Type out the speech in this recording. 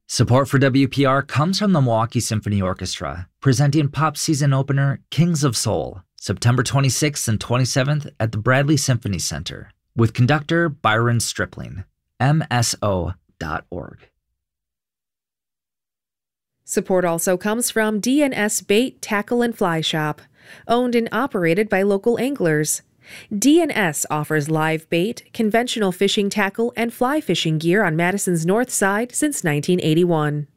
Support for WPR comes from the Milwaukee Symphony Orchestra, presenting pop season opener Kings of Soul, September 26th and 27th at the Bradley Symphony Center, with conductor Byron Stripling, mso.org. Support also comes from DNS Bait, Tackle, and Fly Shop, owned and operated by local anglers. DNS offers live bait, conventional fishing tackle, and fly fishing gear on Madison's north side since 1981.